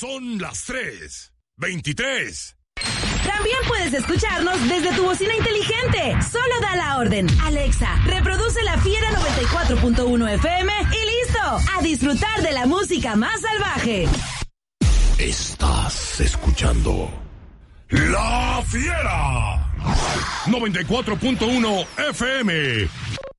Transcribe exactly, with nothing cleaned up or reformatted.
Son las tres veintitrés. También puedes escucharnos desde tu bocina inteligente. Solo da la orden. Alexa, reproduce La Fiera noventa y cuatro punto uno F M y listo. A disfrutar de la música más salvaje. Estás escuchando La Fiera noventa y cuatro punto uno F M.